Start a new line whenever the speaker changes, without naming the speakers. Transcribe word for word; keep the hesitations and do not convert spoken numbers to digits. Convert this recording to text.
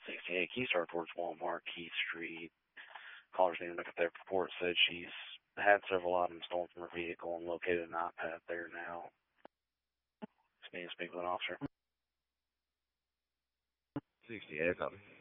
sixty-eight Keystar towards Walmart, Keith Street. Caller's name look at their report said she's had several items stolen from her vehicle and located an iPad there now. Just need to speak with an officer.
sixty-eight, copy.